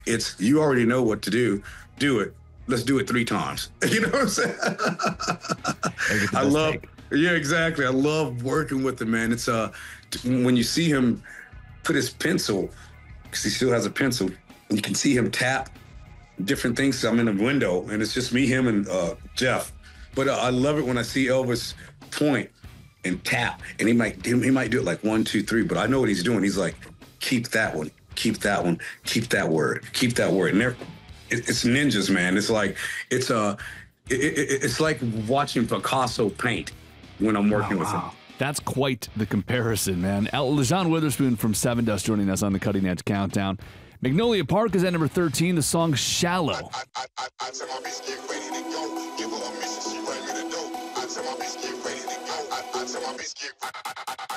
It's you already know what to do. Do it. Let's do it 3 times. You know what I'm saying? Make it the I best love. take. Yeah, exactly. I love working with him, man. It's when you see him put his pencil, because he still has a pencil, and you can see him tap different things. I'm in a window, and it's just me, him, and Jeff. But I love it when I see Elvis point and tap, and he might do it like 1, 2, 3. But I know what he's doing. He's like, keep that one, keep that one, keep that word, keep that word. And it's ninjas, man. It's like it's like watching Picasso paint when I'm working with him. That's quite the comparison, man. LaJohn Witherspoon from Seven Dust joining us on the Cutting Edge Countdown. Magnolia Park is at number 13, the song Shallow. I tell my bitch get ready to go. Give her a mission, she ready to go. I tell my bitch get ready to go. I tell my bitch get